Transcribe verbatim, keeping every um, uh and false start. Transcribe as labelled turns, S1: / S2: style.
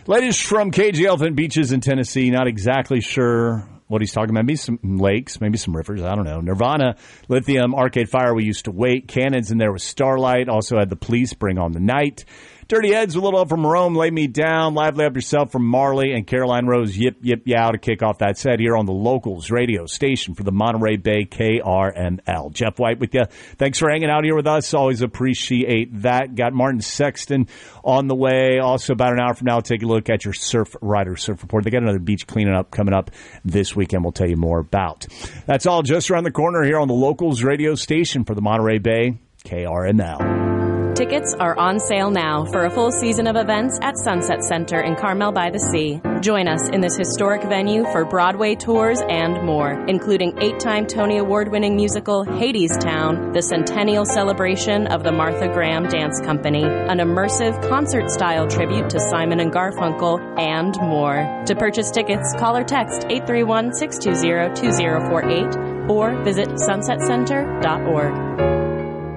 S1: Latest from K G Elephant Beaches in Tennessee. Not exactly sure what he's talking about. Maybe some lakes, maybe some rivers. I don't know. Nirvana, Lithium, Arcade Fire, We Used to Wait. Cannons in there with Starlight. Also had The Police, Bring on the Night. Dirty Ed's a little up from Rome, Lay Me Down. Lively Up Yourself from Marley. And Caroline Rose, Yip Yip Yow to kick off that set here on the Locals radio station for the Monterey Bay K R M L. Jeff White with you. Thanks for hanging out here with us. Always appreciate that. Got Martin Sexton on the way. Also, about an hour from now, take a look at your Surf Rider Surf Report. They got another beach cleaning up coming up this weekend. We'll tell you more about. That's all just around the corner here on the Locals radio station for the Monterey Bay K R M L.
S2: Tickets are on sale now for a full season of events at Sunset Center in Carmel by the Sea. Join us in this historic venue for Broadway tours and more, including eight-time Tony Award-winning musical Hadestown, the centennial celebration of the Martha Graham Dance Company, an immersive concert-style tribute to Simon and Garfunkel, and more. To purchase tickets, call or text eight three one, six two zero, two zero four eight or visit sunset center dot org.